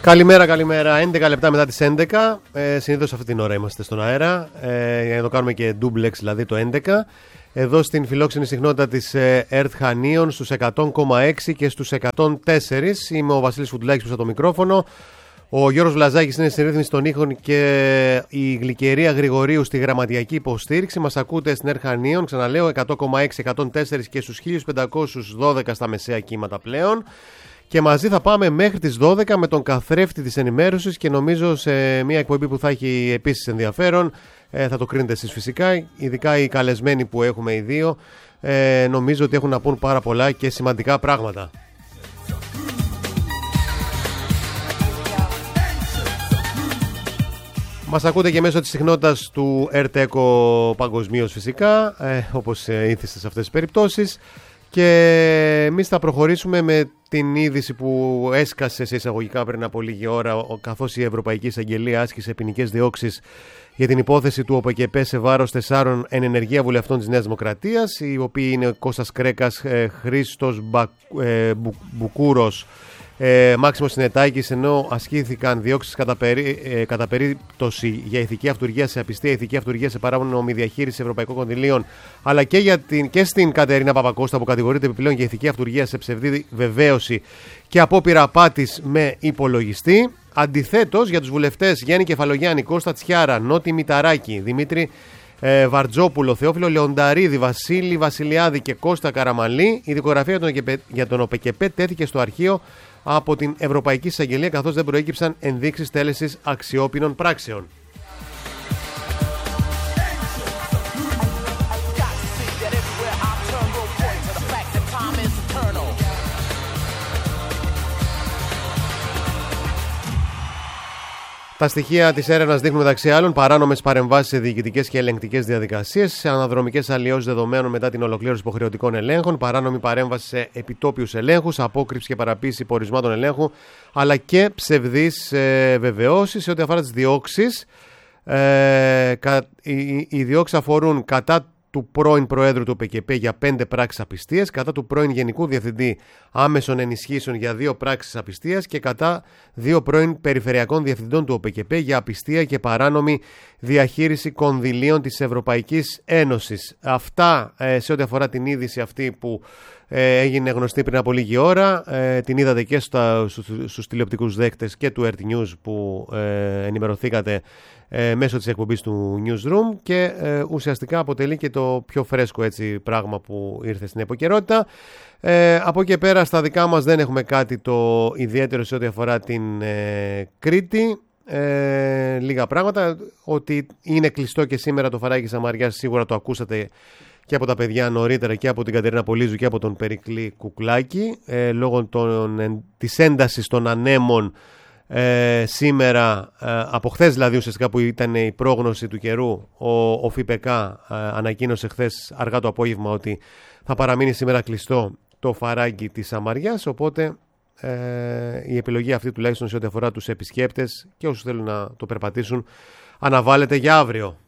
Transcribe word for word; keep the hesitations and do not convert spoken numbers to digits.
Καλημέρα, καλημέρα. έντεκα λεπτά μετά τις έντεκα. Ε, συνήθως αυτή την ώρα είμαστε στον αέρα. Ε, για να το κάνουμε και duplex, δηλαδή το έντεκα. Εδώ στην φιλόξενη συχνότητα της ΕΡΤ Χανίων στους εκατό κόμμα έξι και στους εκατό τέσσερα. Είμαι ο Βασίλης Φουντουλάκης πίσω από το μικρόφωνο. Ο Γιώργος Βλαζάκης είναι στη ρύθμιση των ήχων και η Γλυκερία Γρηγορίου στη γραμματιακή υποστήριξη. Μας ακούτε στην ΕΡΤ Χανίων, ξαναλέω, εκατό κόμμα έξι, εκατό τέσσερα και στους χίλια πεντακόσια δώδεκα στα μεσαία κύματα πλέον. Και μαζί θα πάμε μέχρι τις δώδεκα με τον καθρέφτη της ενημέρωσης και νομίζω σε μια εκπομπή που θα έχει επίσης ενδιαφέρον. Ε, θα το κρίνετε εσείς φυσικά, ειδικά οι καλεσμένοι που έχουμε οι δύο. Ε, νομίζω ότι έχουν να πούν πάρα πολλά και σημαντικά πράγματα. Μας ακούτε και μέσω της συχνότητας του ΕΡΤ-ΕΚΟ παγκοσμίως φυσικά, ε, όπως ε, ήθιστε σε αυτές τις περιπτώσεις. Και εμείς θα προχωρήσουμε με την είδηση που έσκασε σε εισαγωγικά πριν από λίγη ώρα, καθώς η Ευρωπαϊκή Εισαγγελία άσκησε ποινικές διώξεις για την υπόθεση του ΟΠΕΚΕΠΕ σε βάρος τεσσάρων εν ενεργεία βουλευτών της Νέας Δημοκρατίας, οι οποίοι είναι Κώστας Κρέκας, ε, Χρήστος Μπα, ε, Μπου, Μπουκούρος, ε, Μάξιμος Συνετάκης, ενώ ασκήθηκαν διώξεις κατά, περί, ε, κατά περίπτωση για ηθική αυτουργία σε απιστία, ηθική αυτουργία σε παράνομη διαχείριση ευρωπαϊκών κονδυλίων, αλλά και, για την, και στην Κατερίνα Παπακώστα που κατηγορείται επιπλέον για ηθική αυτουργία σε ψευδή βεβαίωση και απόπειρα απάτης με υπολογιστή. Αντιθέτως, για τους βουλευτές Γιάννη Κεφαλογιάννη, Κώστα Τσιάρα, Νότι Μηταράκη, Δημήτρη ε, Βαρτζόπουλο, Θεόφιλο Λεονταρίδη, Βασίλη Βασιλιάδη και Κώστα Καραμαλή, η δικογραφία για τον ΟΠΕΚΕΠΕ τέθηκε στο αρχείο από την Ευρωπαϊκή Εισαγγελία, καθώς δεν προέκυψαν ενδείξεις τέλεσης αξιόπινων πράξεων. Τα στοιχεία της έρευνας δείχνουν μεταξύ άλλων παράνομες παρεμβάσεις σε διοικητικές και ελεγκτικές διαδικασίες, σε αναδρομικές αλλοιώσεις δεδομένων μετά την ολοκλήρωση υποχρεωτικών ελέγχων, παράνομη παρέμβαση σε επιτόπιους ελέγχους, απόκρυψη και παραποίηση πορισμάτων ελέγχου, αλλά και ψευδείς ε, βεβαιώσεις. Σε ό,τι αφορά τις διώξεις, ε, οι, οι διώξεις αφορούν κατά του πρώην Προέδρου του ΟΠΕΚΕΠΕ για πέντε πράξεις απιστίας, κατά του πρώην Γενικού Διευθυντή Άμεσων Ενισχύσεων για δύο πράξεις απιστίας και κατά δύο πρώην Περιφερειακών Διευθυντών του ΟΠΕΚΕΠΕ για απιστία και παράνομη διαχείριση κονδυλίων της Ευρωπαϊκής Ένωσης. Αυτά ε, σε ό,τι αφορά την είδηση αυτή που ε, έγινε γνωστή πριν από λίγη ώρα. Ε, την είδατε και στα, στους, στους τηλεοπτικούς δέκτες και του ΕΡΤ News που ε, ενημερωθήκατε Ε, μέσω της εκπομπής του Newsroom και ε, ουσιαστικά αποτελεί και το πιο φρέσκο έτσι πράγμα που ήρθε στην επικαιρότητα. Ε, από εκεί πέρα στα δικά μας δεν έχουμε κάτι το ιδιαίτερο σε ό,τι αφορά την ε, Κρήτη. Ε, λίγα πράγματα, ότι είναι κλειστό και σήμερα το Φαράγγι Σαμαριάς, σίγουρα το ακούσατε και από τα παιδιά νωρίτερα και από την Κατερίνα Πολύζου και από τον Περικλή Κουκλάκη, ε, λόγω των, ε, της έντασης των ανέμων. Ε, σήμερα, ε, από χθες δηλαδή ουσιαστικά που ήταν η πρόγνωση του καιρού, ο, ο ΦΥΠΕΚΑ ε, ανακοίνωσε χθες αργά το απόγευμα ότι θα παραμείνει σήμερα κλειστό το Φαράγγι της Σαμαριάς, οπότε ε, η επιλογή αυτή τουλάχιστον σε ό,τι αφορά τους επισκέπτες και όσους θέλουν να το περπατήσουν αναβάλλεται για αύριο.